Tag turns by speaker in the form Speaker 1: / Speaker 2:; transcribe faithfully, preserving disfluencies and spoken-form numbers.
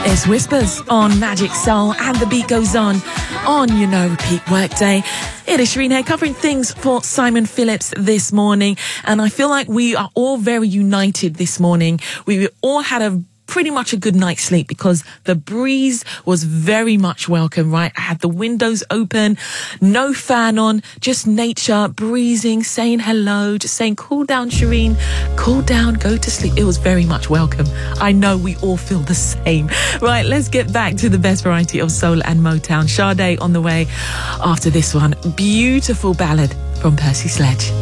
Speaker 1: It's Whispers on Magic Soul, and the beat goes on on You Know Repeat Workday. It is Shireen here covering things for Simon Phillips this morning, and I feel like we are all very united this morning. We all had a pretty much a good night's sleep because the breeze was very much welcome, right? I had the windows open, no fan on, just nature breezing, saying hello, just saying, cool down, Shireen, cool down, go to sleep. It was very much welcome. I know we all feel the same. Right, let's get back to the best variety of soul and Motown. Sade on the way after this one. Beautiful ballad from Percy Sledge.